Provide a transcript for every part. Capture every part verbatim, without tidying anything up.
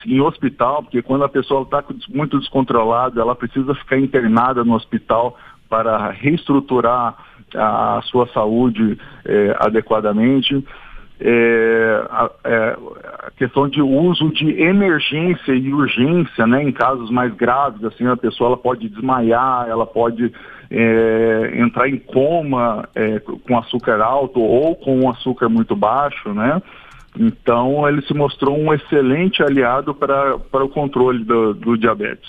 em hospital, porque quando a pessoa está muito descontrolada, ela precisa ficar internada no hospital para reestruturar a sua saúde é, adequadamente. É, a, é, a questão de uso de emergência e urgência, né, em casos mais graves, assim, a pessoa ela pode desmaiar, ela pode é, entrar em coma é, com açúcar alto ou com açúcar muito baixo, né? Então ele se mostrou um excelente aliado para, para o controle do, do diabetes.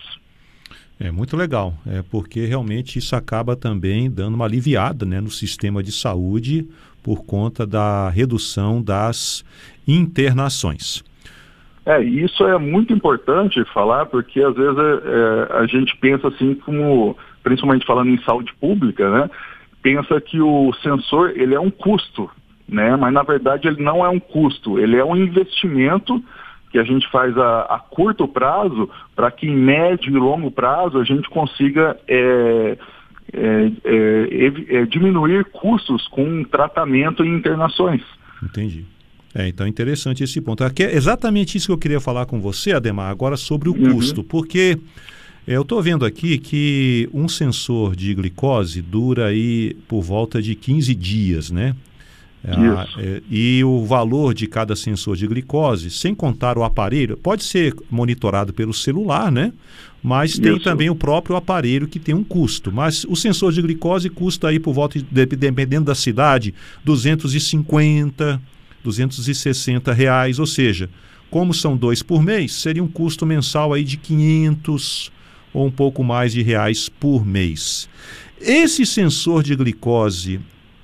É muito legal, é porque realmente isso acaba também dando uma aliviada, né, no sistema de saúde por conta da redução das internações. É, isso é muito importante falar, porque às vezes é, a gente pensa assim como, principalmente falando em saúde pública, né, pensa que o sensor ele é um custo, né, mas na verdade ele não é um custo, ele é um investimento que a gente faz a, a curto prazo, para que em médio e longo prazo a gente consiga é, é, é, é, diminuir custos com tratamento e internações. Entendi. É, então é interessante esse ponto. Aqui é exatamente isso que eu queria falar com você, Ademar, agora sobre o Uhum. custo, porque é, eu estou vendo aqui que um sensor de glicose dura aí por volta de quinze dias, né? Ah, é, e o valor de cada sensor de glicose, sem contar o aparelho, pode ser monitorado pelo celular, né? Mas tem Isso. também o próprio aparelho que tem um custo. Mas o sensor de glicose custa aí por volta, de, dependendo da cidade, duzentos e cinquenta, duzentos e sessenta reais. Ou seja, como são dois por mês, seria um custo mensal aí de quinhentos ou um pouco mais de reais por mês. Esse sensor de glicose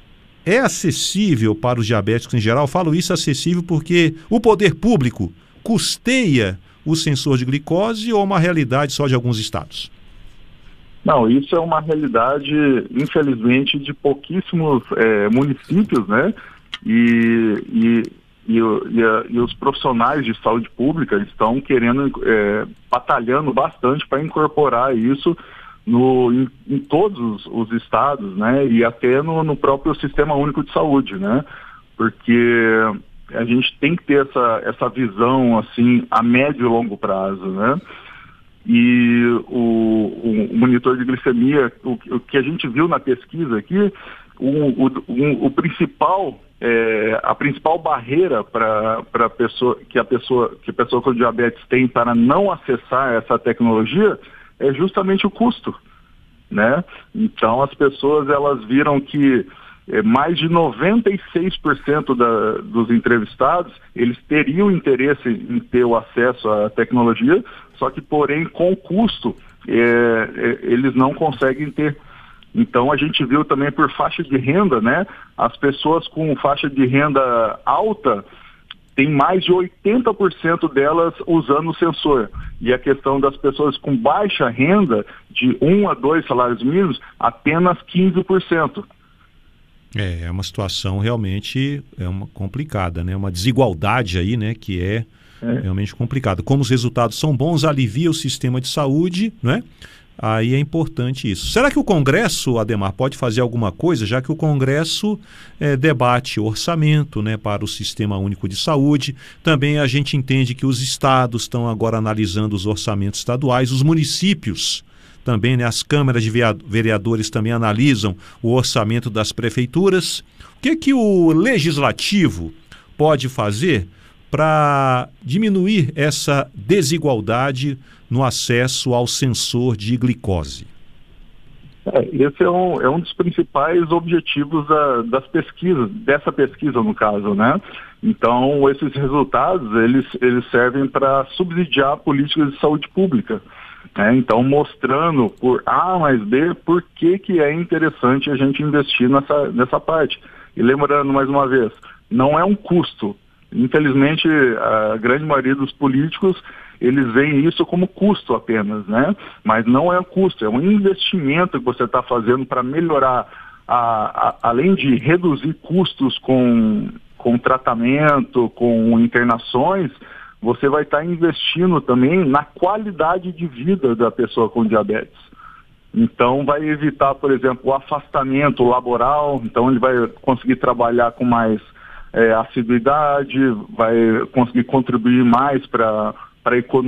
é acessível para os diabéticos em geral? Eu falo isso acessível porque o poder público custeia o sensor de glicose ou é uma realidade só de alguns estados? Não, isso é uma realidade, infelizmente, de pouquíssimos é, municípios, né? E, e, e, e, a, e os profissionais de saúde pública estão querendo, é, batalhando bastante para incorporar isso No, em, em todos os, os estados, né, e até no, no próprio Sistema Único de Saúde, né, porque a gente tem que ter essa, essa visão, assim, a médio e longo prazo, né, e o, o monitor de glicemia, o, o que a gente viu na pesquisa aqui, o, o, o, o principal, é, a principal barreira para a pessoa, que a pessoa, que a pessoa com diabetes tem para não acessar essa tecnologia é justamente o custo, né? Então as pessoas elas viram que é, mais de noventa e seis por cento da, dos entrevistados eles teriam interesse em ter o acesso à tecnologia, só que porém com o custo é, é, eles não conseguem ter. Então a gente viu também por faixa de renda, né? As pessoas com faixa de renda alta tem mais de oitenta por cento delas usando o sensor. E a questão das pessoas com baixa renda, de um a dois salários mínimos, apenas quinze por cento. É, é uma situação realmente é uma complicada, né? Uma desigualdade aí, né? Que é, é realmente complicada. Como os resultados são bons, alivia o sistema de saúde, né? Aí é importante isso. Será que o Congresso, Ademar, pode fazer alguma coisa, já que o Congresso é, debate orçamento, né, para o Sistema Único de Saúde? Também a gente entende que os estados estão agora analisando os orçamentos estaduais, os municípios também, né, as câmaras de vereadores também analisam o orçamento das prefeituras. O que que o legislativo pode fazer para diminuir essa desigualdade no acesso ao sensor de glicose? É, esse é um, é um dos principais objetivos da, das pesquisas, dessa pesquisa no caso, né? Então, esses resultados, eles, eles servem para subsidiar políticas de saúde pública, né? Então, mostrando por A mais B por que que é interessante a gente investir nessa, nessa parte. E lembrando mais uma vez, não é um custo. Infelizmente, a grande maioria dos políticos, eles veem isso como custo apenas, né? Mas não é um custo, é um investimento que você está fazendo para melhorar, a, a, além de reduzir custos com, com tratamento, com internações, você vai estar tá investindo também na qualidade de vida da pessoa com diabetes. Então, vai evitar, por exemplo, o afastamento laboral, então ele vai conseguir trabalhar com mais É, assiduidade, vai conseguir contribuir mais para para a economia.